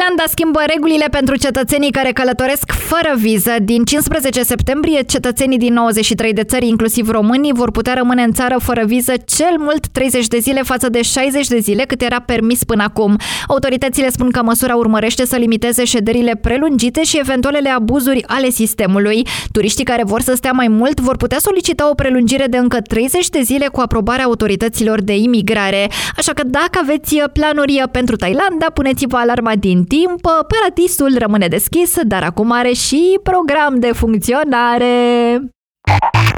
Thailanda schimbă regulile pentru cetățenii care călătoresc fără viză. Din 15 septembrie, cetățenii din 93 de țări, inclusiv românii, vor putea rămâne în țară fără viză cel mult 30 de zile față de 60 de zile cât era permis până acum. Autoritățile spun că măsura urmărește să limiteze șederile prelungite și eventualele abuzuri ale sistemului. Turiștii care vor să stea mai mult vor putea solicita o prelungire de încă 30 de zile cu aprobarea autorităților de imigrare. Așa că dacă aveți planuri pentru Thailanda, puneți-vă alarma din timp. Paradisul rămâne deschis, dar acum are și program de funcționare.